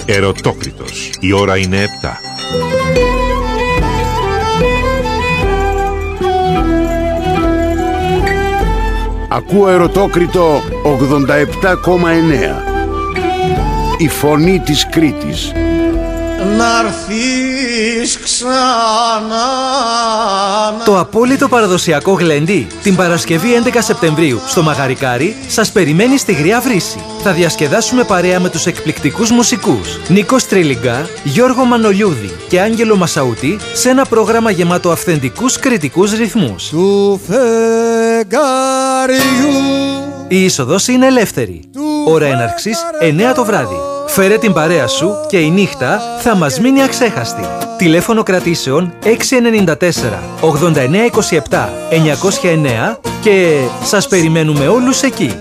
Ερωτόκριτος. Η ώρα είναι 7. Ακούω Ερωτόκριτο 87,9. Η φωνή της Κρήτης. Να'ρθείς ξανά. Το απόλυτο παραδοσιακό γλέντι την Παρασκευή 11 Σεπτεμβρίου στο Μαγαρικάρι σας περιμένει στη Γριά Βρύση. Θα διασκεδάσουμε παρέα με τους εκπληκτικούς μουσικούς Νίκο Τρίλιγκα, Γιώργο Μανολιούδη και Άγγελο Μασαούτη σε ένα πρόγραμμα γεμάτο αυθεντικούς κρητικούς ρυθμούς. Του φεγγαριού. Η είσοδος είναι ελεύθερη. Ώρα έναρξης 9 το βράδυ. Φέρε την παρέα σου και η νύχτα θα μας μείνει αξέχαστη. Τηλέφωνο κρατήσεων 694 8927 909 και σας περιμένουμε όλους εκεί.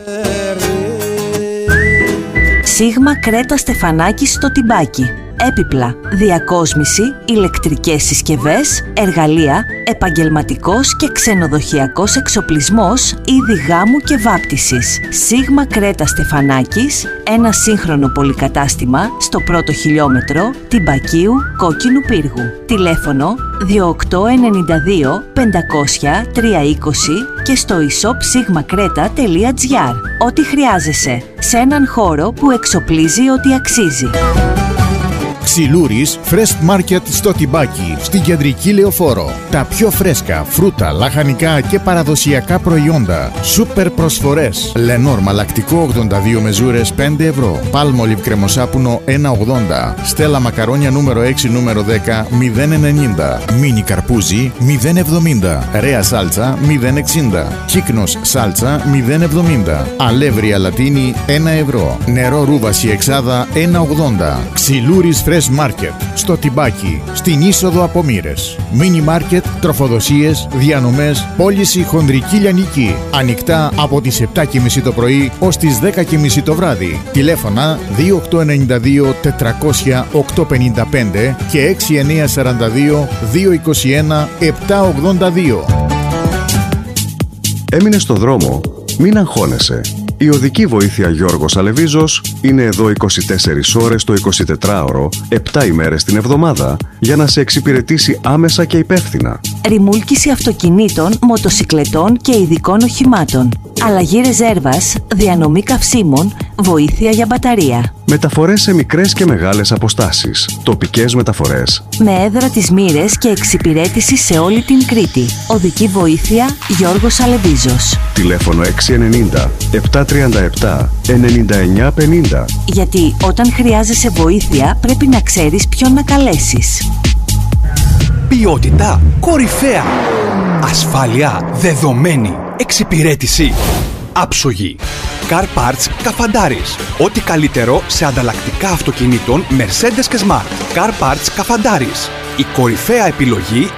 Σίγμα Κρέτα Στεφανάκης στο Τιμπάκι. Έπιπλα, διακόσμηση, ηλεκτρικές συσκευές, εργαλεία, επαγγελματικός και ξενοδοχειακός εξοπλισμός, είδη γάμου και βάπτισης. Σίγμα Κρέτα Στεφανάκης, ένα σύγχρονο πολυκατάστημα στο πρώτο χιλιόμετρο Τιμπακίου Κόκκινου Πύργου. Τηλέφωνο 2892 500 320 και στο e-shop Ό,τι χρειάζεσαι σε έναν χώρο που εξοπλίζει ό,τι αξίζει. Ξυλούρης Fresh Market στο Τιμπάκι, στην κεντρική Λεωφόρο. Τα πιο φρέσκα φρούτα, λαχανικά και παραδοσιακά προϊόντα. Σούπερ προσφορές. Λενόρ μαλακτικό 82 μεζούρες 5 ευρώ. Πάλμολιβ κρεμοσάπουνο 1,80. Στέλλα μακαρόνια νούμερο 6 νούμερο 10 0,90. Μίνι καρπούζι 0,70. Ρέα σάλτσα 0,60. Κύκνος σάλτσα 0,70. Αλεύρια λατίνη 1 ευρώ. Νερό ρούβαση εξάδα 1,80. Ξυλούρης Fresh Market στο Τιμπάκι, στην είσοδο από Μοίρες. Μίνι μάρκετ, τροφοδοσίες, διανομές, πώληση χονδρική λιανική. Ανοιχτά από τις 7.30 το πρωί ως τις 10.30 το βράδυ. Τηλέφωνα 2892 400 855 και 6942 221 782. Έμεινε στο δρόμο? Μην αγχώνεσαι. Η οδική βοήθεια Γιώργος Αλεβίζος είναι εδώ 24 ώρες το 24ωρο, 7 ημέρες την εβδομάδα, για να σε εξυπηρετήσει άμεσα και υπεύθυνα. Ρημούλκηση αυτοκινήτων, μοτοσικλετών και ειδικών οχημάτων. Αλλαγή ρεζέρβας, διανομή καυσίμων, βοήθεια για μπαταρία. Μεταφορές σε μικρές και μεγάλες αποστάσεις. Τοπικές μεταφορές. Με έδρα τις Μοίρες και εξυπηρέτηση σε όλη την Κρήτη. Οδική βοήθεια Γιώργος Αλεβίζος. Τηλέφωνο 690 737 9950. Γιατί όταν χρειάζεσαι βοήθεια πρέπει να ξέρεις ποιον να καλέσεις. Ποιότητα κορυφαία. Ασφάλεια δεδομένη. Εξυπηρέτηση άψογη. Car Parts Καφαντάρης. Ό,τι καλύτερο σε ανταλλακτικά αυτοκινήτων Mercedes και Smart. Car Parts Καφαντάρης. Η κορυφαία επιλογή